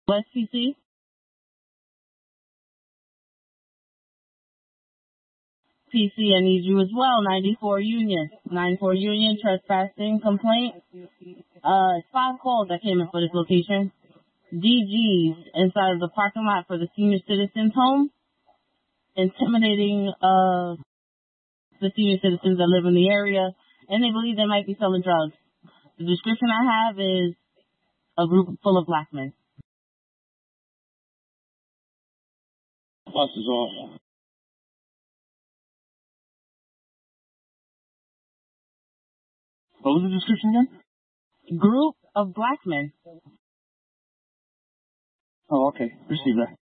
West PC. PC, I need you as well. 94 Union. 94 Union, trespassing complaint. It's 5 calls that came in for this location. DGs inside of the parking lot for the senior citizens home. Intimidating, the senior citizens that live in the area. And they believe they might be selling drugs. The description I have is a group full of black men. Bus is off. What was the description again? Group of black men. Oh, okay. Receive that.